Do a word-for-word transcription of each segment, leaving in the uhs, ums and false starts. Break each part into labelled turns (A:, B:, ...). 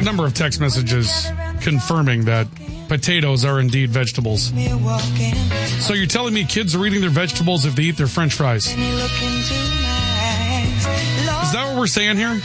A: number of text messages confirming that potatoes are indeed vegetables. So you're telling me kids are eating their vegetables if they eat their French fries? Is that what we're saying here?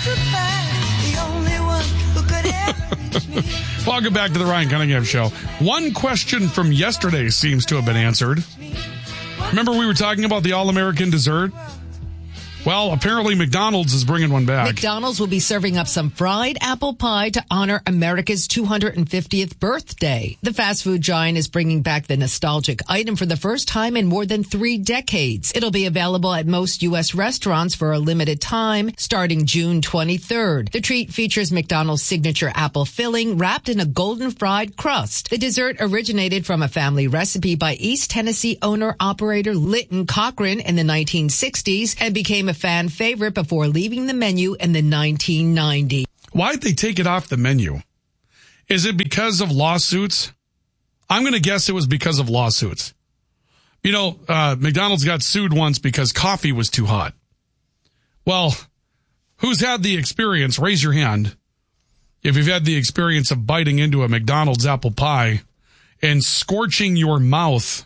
A: Welcome back to the Ryan Cunningham Show. One question from yesterday seems to have been answered. Remember we were talking about the All-American dessert? Well, apparently McDonald's is bringing one back.
B: McDonald's will be serving up some fried apple pie to honor America's two hundred fiftieth birthday. The fast food giant is bringing back the nostalgic item for the first time in more than three decades. It'll be available at most U S restaurants for a limited time, starting June twenty-third. The treat features McDonald's signature apple filling wrapped in a golden fried crust. The dessert originated from a family recipe by East Tennessee owner-operator Lytton Cochran in the nineteen sixties and became a fan favorite before leaving the menu in the nineteen nineties.
A: Why'd they take it off the menu? Is it because of lawsuits? I'm going to guess it was because of lawsuits. You know, uh, McDonald's got sued once because coffee was too hot. Well, who's had the experience? Raise your hand if you've had the experience of biting into a McDonald's apple pie and scorching your mouth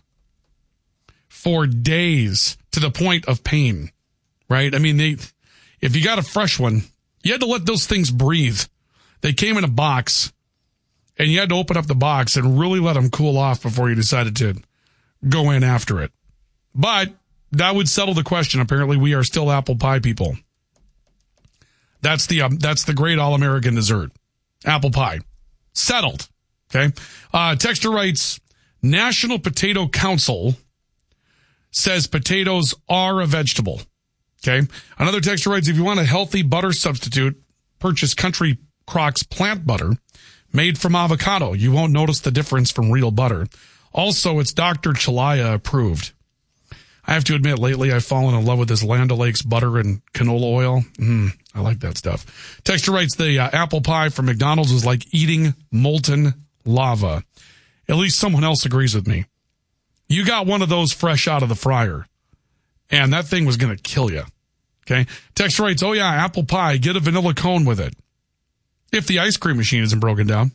A: for days to the point of pain. Right? I mean, they, if you got a fresh one, you had to let those things breathe. They came in a box, and you had to open up the box and really let them cool off before you decided to go in after it. But that would settle the question. Apparently, we are still apple pie people. That's the um, that's the great all-American dessert, apple pie. Settled. Okay. Uh, Texter writes, National Potato Council says potatoes are a vegetable. Okay. Another texter writes, if you want a healthy butter substitute, purchase Country Crock's plant butter made from avocado. You won't notice the difference from real butter. Also, it's Doctor Chalaya approved. I have to admit, lately I've fallen in love with this Land O'Lakes butter and canola oil. Mm, I like that stuff. Texter writes, the uh, apple pie from McDonald's is like eating molten lava. At least someone else agrees with me. You got one of those fresh out of the fryer, and that thing was going to kill you. Okay. Text writes, oh yeah, apple pie, get a vanilla cone with it. If the ice cream machine isn't broken down.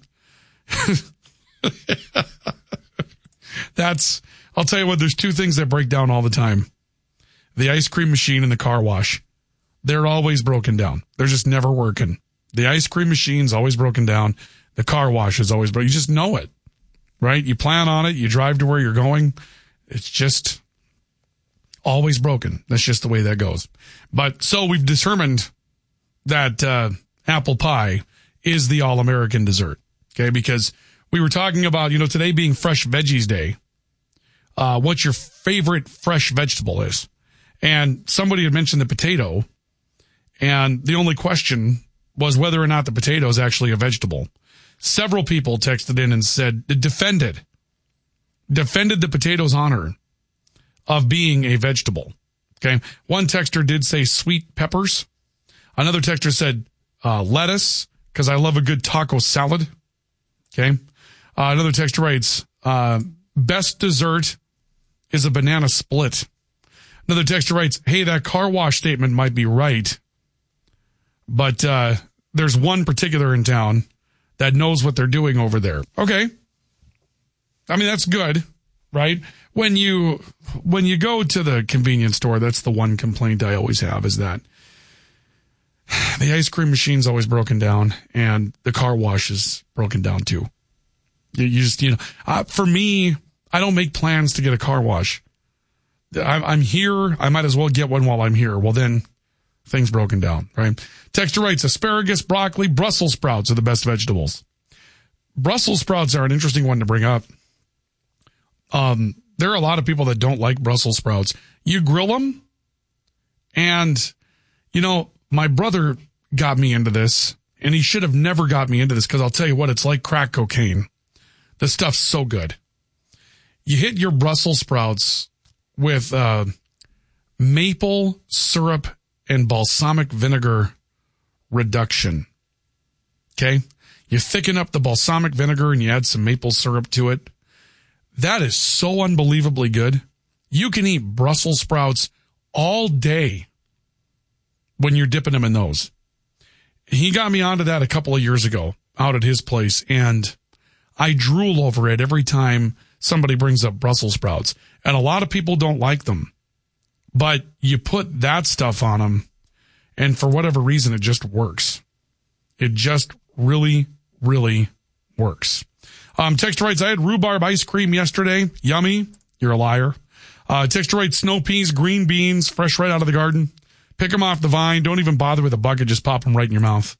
A: That's, I'll tell you what, there's two things that break down all the time. The ice cream machine and the car wash. They're always broken down. They're just never working. The ice cream machine's always broken down. The car wash is always broken. You just know it, right? You plan on it. You drive to where you're going. It's just always broken. That's just the way that goes. But so we've determined that uh, apple pie is the all-American dessert. Okay, because we were talking about, you know, today being Fresh Veggies Day, uh, what your favorite fresh vegetable is. And somebody had mentioned the potato, and the only question was whether or not the potato is actually a vegetable. Several people texted in and said, defended, defended the potato's honor of being a vegetable. Okay. One texter did say sweet peppers. Another texter said uh, lettuce, because I love a good taco salad. Okay. Uh, another texter writes, uh, best dessert is a banana split. Another texter writes, hey, that car wash statement might be right, but uh, there's one particular in town that knows what they're doing over there. Okay. I mean, that's good, right? When you when you go to the convenience store, that's the one complaint I always have, is that the ice cream machine's always broken down and the car wash is broken down too. You, you just, you know, uh, for me, I don't make plans to get a car wash. I'm, I'm here. I might as well get one while I'm here. Well, then things broken down, right? Texter writes, asparagus, broccoli, Brussels sprouts are the best vegetables. Brussels sprouts are an interesting one to bring up. Um, there are a lot of people that don't like Brussels sprouts. You grill them, and, you know, my brother got me into this, and he should have never got me into this, because I'll tell you what, it's like crack cocaine. The stuff's so good. You hit your Brussels sprouts with uh, maple syrup and balsamic vinegar reduction. Okay? You thicken up the balsamic vinegar and you add some maple syrup to it. That is so unbelievably good. You can eat Brussels sprouts all day when you're dipping them in those. He got me onto that a couple of years ago. out at his place, and I drool over it every time somebody brings up Brussels sprouts. And a lot of people don't like them. But you put that stuff on them, and for whatever reason, it just works. It just really, really works. Um, Texter writes, I had rhubarb ice cream yesterday. Yummy. You're a liar. Uh, Texter writes, snow peas, green beans, fresh right out of the garden. Pick them off the vine. Don't even bother with a bucket. Just pop them right in your mouth.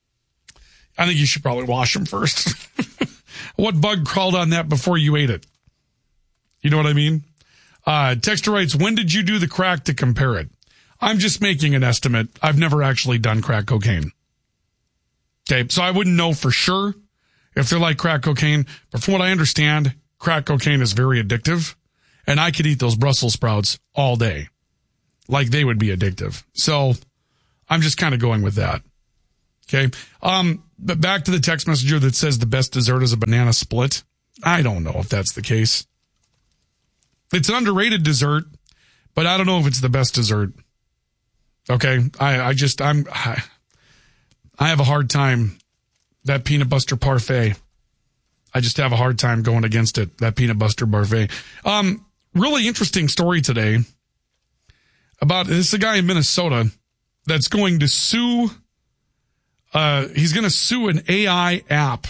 A: I think you should probably wash them first. What bug crawled on that before you ate it? You know what I mean? Uh, Texter writes, when did you do the crack to compare it? I'm just making an estimate. I've never actually done crack cocaine. Okay, so I wouldn't know for sure if they're like crack cocaine. But from what I understand, crack cocaine is very addictive. And I could eat those Brussels sprouts all day. Like they would be addictive. So I'm just kind of going with that. Okay. Um, but back to the text messenger that says the best dessert is a banana split. I don't know if that's the case. It's an underrated dessert, but I don't know if it's the best dessert. Okay. I, I just, I'm, I, I have a hard time. That peanut butter parfait. I just have a hard time going against it. That peanut butter parfait. Um, really interesting story today about, this is a guy in Minnesota that's going to sue, uh, he's going to sue an A I app.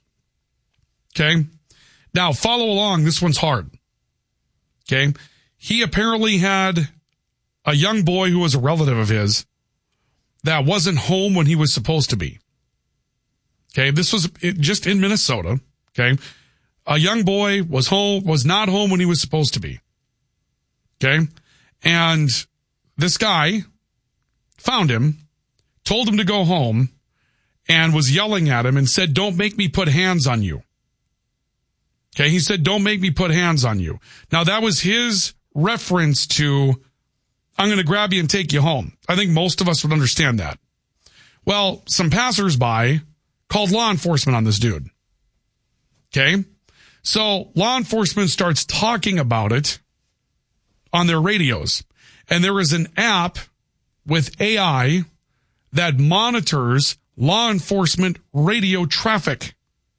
A: Okay. Now follow along. This one's hard. Okay. He apparently had a young boy who was a relative of his that wasn't home when he was supposed to be. Okay. This was just in Minnesota. Okay. A young boy was home, was not home when he was supposed to be. Okay. And this guy found him, told him to go home, and was yelling at him and said, don't make me put hands on you. Okay. He said, don't make me put hands on you. Now that was his reference to, I'm going to grab you and take you home. I think most of us would understand that. Well, some passersby called law enforcement on this dude. Okay. So law enforcement starts talking about it on their radios. And there is an app with A I that monitors law enforcement radio traffic.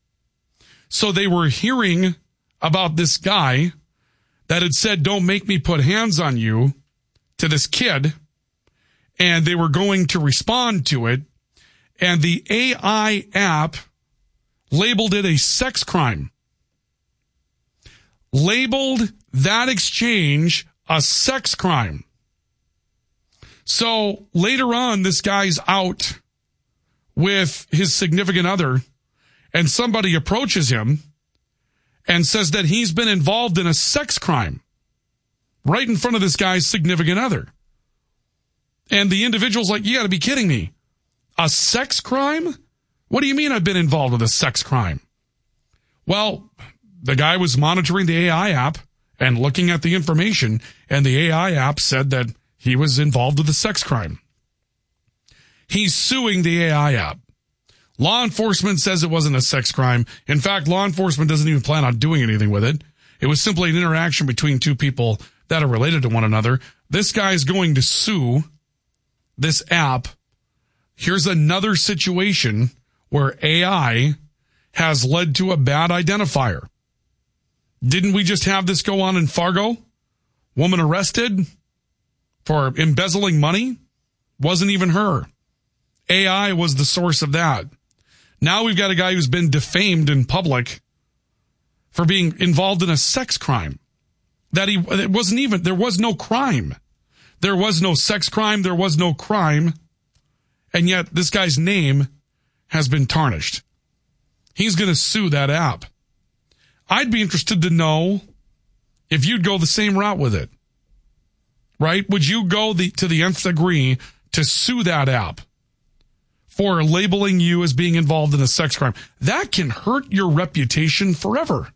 A: So they were hearing about this guy that had said, don't make me put hands on you, to this kid. And they were going to respond to it. And the A I app labeled it a sex crime. Labeled that exchange a sex crime. So later on, this guy's out with his significant other, and somebody approaches him and says that he's been involved in a sex crime right in front of this guy's significant other. And the individual's like, you got to be kidding me. A sex crime? What do you mean I've been involved with a sex crime? Well, the guy was monitoring the A I app and looking at the information, and the A I app said that he was involved with a sex crime. He's suing the A I app. Law enforcement says it wasn't a sex crime. In fact, law enforcement doesn't even plan on doing anything with it. It was simply an interaction between two people that are related to one another. This guy's going to sue this app. Here's another situation where A I has led to a bad identifier. Didn't we just have this go on in Fargo? Woman arrested for embezzling money? Wasn't even her. A I was the source of that. Now we've got a guy who's been defamed in public for being involved in a sex crime. That he, it wasn't even, there was no crime. There was no sex crime. There was no crime. And yet this guy's name has been tarnished. He's going to sue that app. I'd be interested to know if you'd go the same route with it. Right? Would you go the, to the nth degree to sue that app for labeling you as being involved in a sex crime? That can hurt your reputation forever.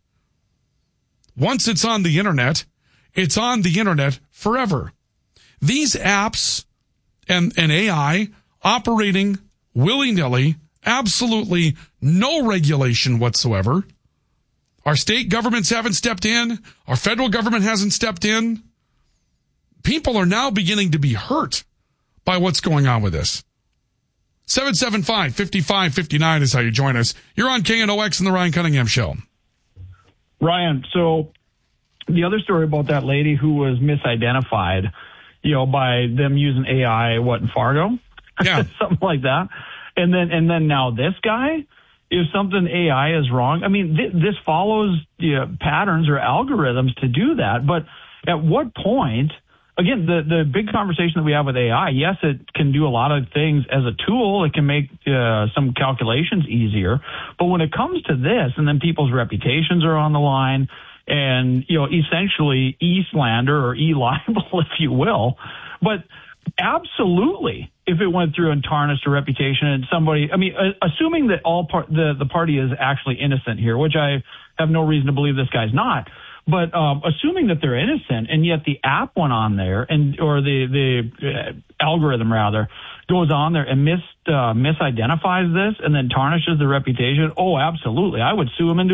A: Once it's on the internet, it's on the internet forever. These apps and, and A I operating willy-nilly, absolutely no regulation whatsoever. Our state governments haven't stepped in. Our federal government hasn't stepped in. People are now beginning to be hurt by what's going on with this. seven seven five, five five five nine is how you join us. You're on K N O X and the Ryan Cunningham Show.
C: Ryan, so the other story about that lady who was misidentified, you know, by them using A I, what, in Fargo?
A: Yeah.
C: Something like that. And then, and then now this guy, if something A I is wrong, I mean, th- this follows you know, patterns or algorithms to do that. But at what point, again, the, the big conversation that we have with A I, yes, it can do a lot of things as a tool. It can make uh, some calculations easier. But when it comes to this, and then people's reputations are on the line, and, you know, essentially e-slander or e-libel, if you will. But absolutely, if it went through and tarnished a reputation and somebody, I mean, uh, assuming that all part, the, the party is actually innocent here, which I have no reason to believe this guy's not. But um, assuming that they're innocent, and yet the app went on there, and or the the uh, algorithm rather goes on there and mis uh, misidentifies this, and then tarnishes the reputation. Oh, absolutely, I would sue him into